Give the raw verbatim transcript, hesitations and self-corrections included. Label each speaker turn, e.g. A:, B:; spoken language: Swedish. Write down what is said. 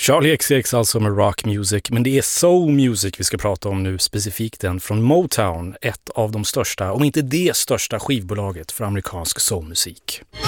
A: Charlie X C X alltså med rock music, men det är soul music vi ska prata om nu, specifikt den från Motown, ett av de största, om inte det största skivbolaget för amerikansk soulmusik.